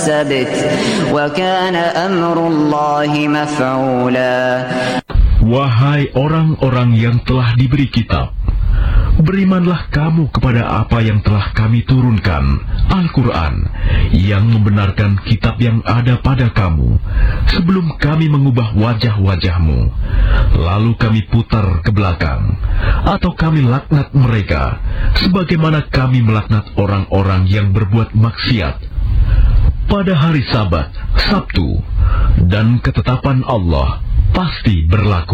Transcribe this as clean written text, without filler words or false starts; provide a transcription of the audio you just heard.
السبت وكان أمر الله مفعولا. Wahai orang-orang yang telah diberi kitab, berimanlah kamu kepada apa yang telah kami turunkan, Al-Quran, yang membenarkan kitab yang ada pada kamu, sebelum kami mengubah wajah-wajahmu, lalu kami putar ke belakang, atau kami laknat mereka, sebagaimana kami melaknat orang-orang yang berbuat maksiat. Pada hari Sabat, Sabtu, dan ketetapan Allah pasti berlaku.